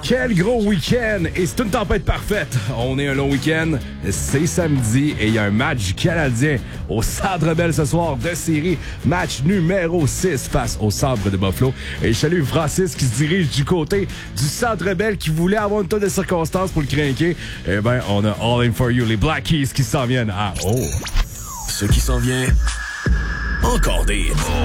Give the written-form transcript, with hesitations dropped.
Quel gros week-end! Et c'est une tempête parfaite. On est un long week-end. C'est samedi et il y a un match du Canadien au Centre Bell ce soir de série. Match numéro 6 face au Sabre de Buffalo. Et je salue Francis qui se dirige du côté du Centre Bell qui voulait avoir une tonne de circonstances pour le craquer. Eh ben, on a All In For You, les Black Keys qui s'en viennent à... Oh! Ce qui s'en vient, encore des...